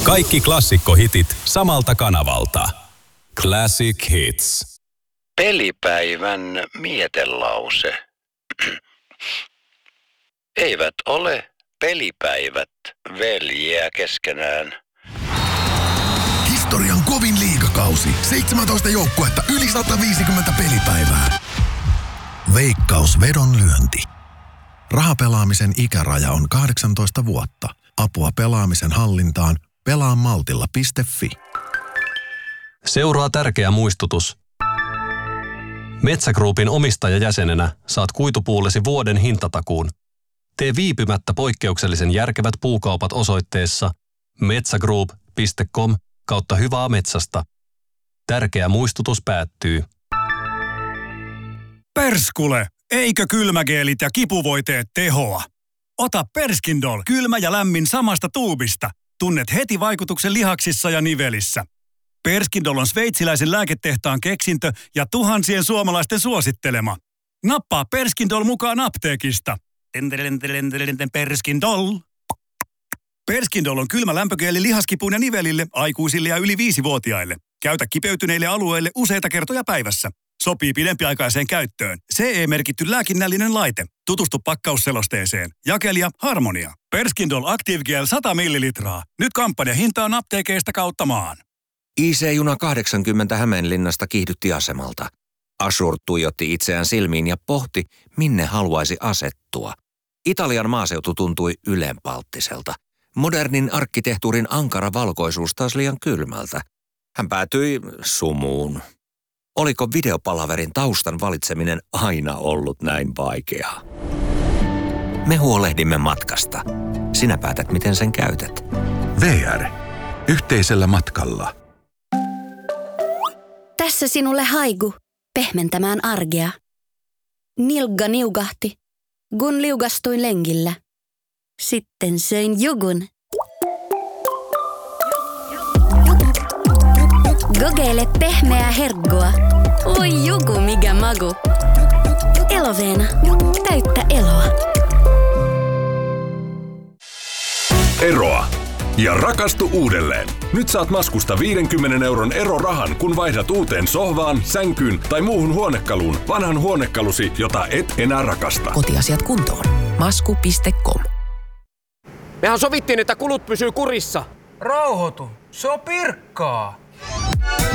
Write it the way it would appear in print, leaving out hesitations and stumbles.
Kaikki klassikkohitit samalta kanavalta. Classic Hits. Pelipäivän mietelause. Eivät ole pelipäivät veljiä keskenään. Historian kovin liigakausi. 17 joukkuetta, yli 150 pelipäivää. Veikkaus vedonlyönti. Rahapelaamisen ikäraja on 18 vuotta. Apua pelaamisen hallintaan pelaamaltilla.fi. Seuraa tärkeä muistutus. Metsä Groupin omistajajäsenenä saat kuitupuullesi vuoden hintatakuun. Tee viipymättä poikkeuksellisen järkevät puukaupat osoitteessa metsagroup.com/hyvää metsästä. Tärkeä muistutus päättyy. Perskule! Eikö kylmägeelit ja kipuvoiteet tehoa? Ota Perskindol kylmä ja lämmin samasta tuubista. Tunnet heti vaikutuksen lihaksissa ja nivelissä. Perskindol on sveitsiläisen lääketehtaan keksintö ja tuhansien suomalaisten suosittelema. Nappaa Perskindol mukaan apteekista. Perskindol. Perskindol on kylmä lämpögeeli lihaskipuun ja nivelille, aikuisille ja yli 5-vuotiaille. Käytä kipeytyneille alueille useita kertoja päivässä. Sopii pidempiaikaiseen käyttöön. CE-merkitty lääkinnällinen laite. Tutustu pakkausselosteeseen. Jakelija Harmonia. Perskindol Active Gel 100 millilitraa. Nyt kampanjahintaan apteekeista kautta maan. IC-juna 80 Hämeenlinnasta kiihdytti asemalta. Ashur tuijotti itseään silmiin ja pohti, minne haluaisi asettua. Italian maaseutu tuntui ylenpalttiselta. Modernin arkkitehtuurin ankara valkoisuus taas liian kylmältä. Hän päätyi sumuun. Oliko videopalaverin taustan valitseminen aina ollut näin vaikeaa? Me huolehdimme matkasta. Sinä päätät, miten sen käytät. VR. Yhteisellä matkalla. Tässä sinulle haiku, pehmentämään arkea. Nilgga niugahti, kun liugastuin lenkillä. Sitten söin jugun. Kokeile pehmeää herkkua. Voi juku, mikä magu. Eloveena, täyttä eloa. Eroa ja rakastu uudelleen. Nyt saat Maskusta 50 € erorahan, kun vaihdat uuteen sohvaan, sänkyyn tai muuhun huonekaluun vanhan huonekalusi, jota et enää rakasta. Kotiasiat kuntoon. Masku.com. Mehän sovittiin, että kulut pysyy kurissa. Rauhoitu. Se on pirkkaa.